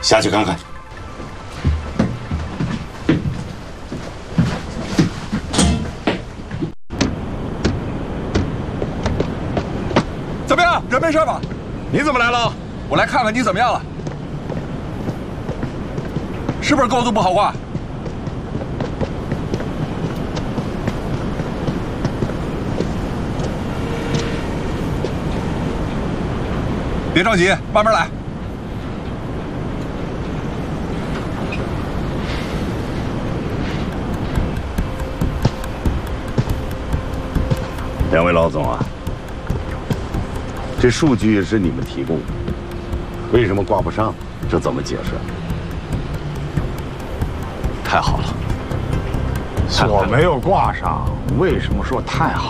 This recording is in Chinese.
下去看看。 怎么样？人没事吧？ 你怎么来了？ 我来看看你怎么样了，是不是构图不好画？别着急，慢慢来。 两位老总啊，这数据是你们提供的，为什么挂不上？这怎么解释？ 太好了， 锁没有挂上，为什么说太好？